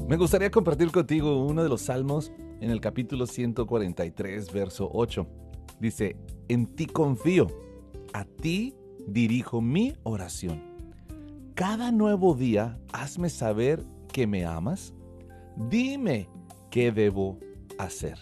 Me gustaría compartir contigo uno de los salmos en el capítulo 143, verso 8. Dice, en ti confío, a ti dirijo mi oración. Cada nuevo día hazme saber que me amas. Dime qué debo hacer.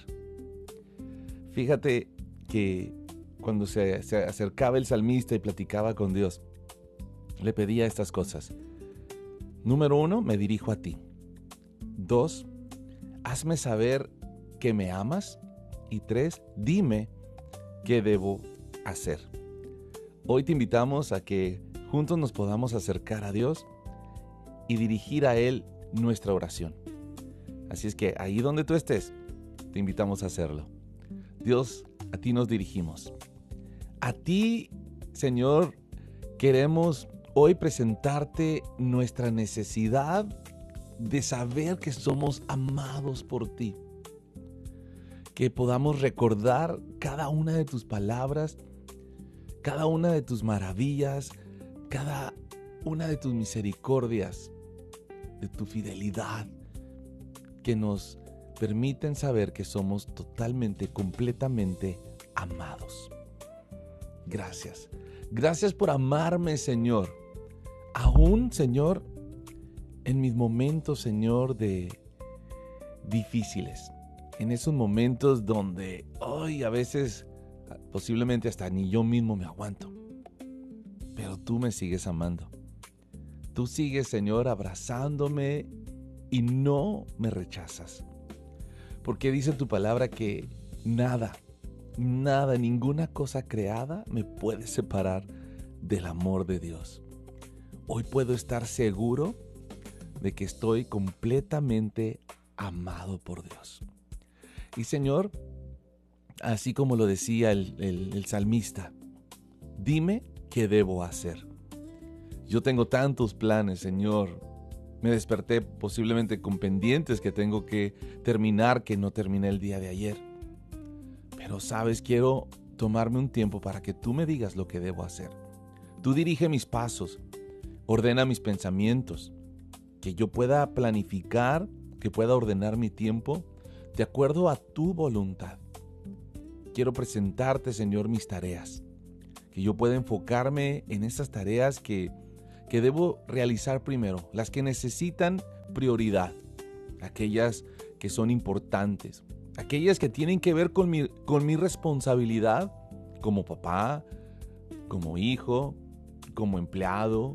Fíjate que cuando se acercaba el salmista y platicaba con Dios, le pedía estas cosas. Número 1, me dirijo a ti. 2, hazme saber que me amas. Y 3, dime qué debo hacer. Hoy te invitamos a que juntos nos podamos acercar a Dios y dirigir a Él nuestra oración. Así es que ahí donde tú estés, te invitamos a hacerlo. Dios, a ti nos dirigimos. A ti, Señor, queremos hoy presentarte nuestra necesidad de saber que somos amados por ti. Que podamos recordar cada una de tus palabras, cada una de tus maravillas, cada una de tus misericordias, de tu fidelidad, que nos permiten saber que somos totalmente, completamente amados. Gracias. Gracias por amarme, Señor. Aún, Señor, en mis momentos, Señor, de difíciles. En esos momentos donde hoy a veces posiblemente hasta ni yo mismo me aguanto. Pero tú me sigues amando. Tú sigues, Señor, abrazándome y no me rechazas. Porque dice tu palabra que nada, ninguna cosa creada me puede separar del amor de Dios. Hoy puedo estar seguro de que estoy completamente amado por Dios. Y Señor, así como lo decía el salmista, dime qué debo hacer. Yo tengo tantos planes, Señor. Me desperté posiblemente con pendientes que tengo que terminar, que no terminé el día de ayer. Pero sabes, quiero tomarme un tiempo para que tú me digas lo que debo hacer. Tú dirige mis pasos, ordena mis pensamientos, que yo pueda planificar, que pueda ordenar mi tiempo de acuerdo a tu voluntad. Quiero presentarte, Señor, mis tareas, que yo pueda enfocarme en esas tareas que debo realizar primero, las que necesitan prioridad, aquellas que son importantes, aquellas que tienen que ver con mi responsabilidad como papá, como hijo, como empleado,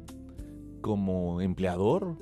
como empleador.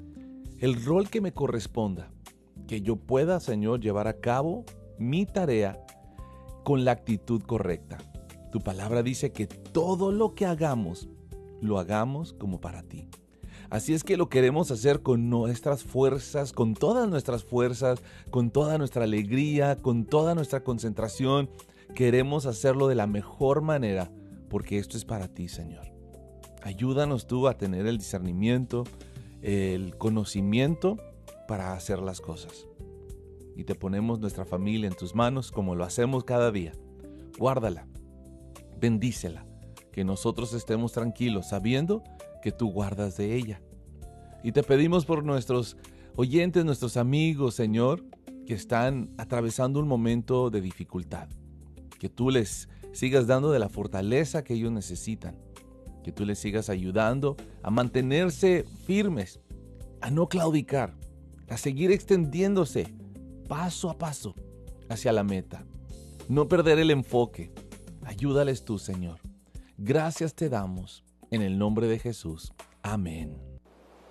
El rol que me corresponda, que yo pueda, Señor, llevar a cabo mi tarea con la actitud correcta. Tu palabra dice que todo lo que hagamos, lo hagamos como para ti. Así es que lo queremos hacer con nuestras fuerzas, con todas nuestras fuerzas, con toda nuestra alegría, con toda nuestra concentración. Queremos hacerlo de la mejor manera, porque esto es para ti, Señor. Ayúdanos tú a tener el discernimiento, el conocimiento para hacer las cosas. Y te ponemos nuestra familia en tus manos como lo hacemos cada día. Guárdala, bendícela, que nosotros estemos tranquilos sabiendo que tú guardas de ella. Y te pedimos por nuestros oyentes, nuestros amigos, Señor, que están atravesando un momento de dificultad. Que tú les sigas dando de la fortaleza que ellos necesitan. Que tú les sigas ayudando a mantenerse firmes, a no claudicar, a seguir extendiéndose paso a paso hacia la meta. No perder el enfoque. Ayúdales tú, Señor. Gracias te damos en el nombre de Jesús. Amén.